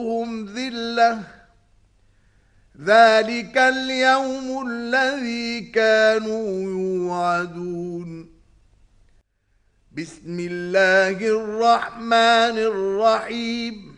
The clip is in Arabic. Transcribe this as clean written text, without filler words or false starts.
هم ذلة ذلك اليوم الذي كانوا يوعدون بسم الله الرحمن الرحيم